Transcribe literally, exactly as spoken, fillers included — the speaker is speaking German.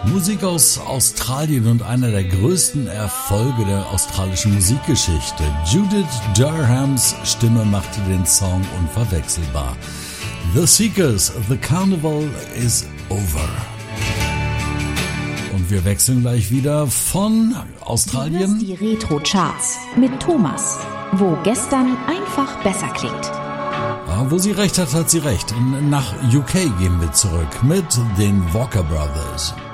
Musik aus Australien und einer der größten Erfolge der australischen Musikgeschichte. Judith Durhams Stimme machte den Song unverwechselbar. The Seekers, The Carnival is Over. Und wir wechseln gleich wieder von Australien. Die Retro-Charts mit Thomas, wo gestern einfach besser klingt. Ja, wo sie recht hat, hat sie recht. Nach U K gehen wir zurück mit den Walker Brothers.